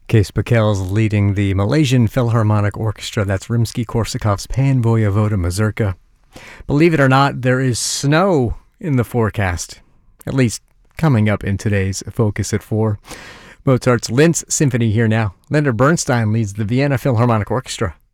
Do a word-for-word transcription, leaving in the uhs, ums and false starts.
Case Bakel's leading the Malaysian Philharmonic Orchestra. That's Rimsky-Korsakov's Pan Voyevoda Mazurka. Believe it or not, there is snow in the forecast, at least coming up in today's Focus at four. Mozart's Linz Symphony here now. Leonard Bernstein leads the Vienna Philharmonic Orchestra.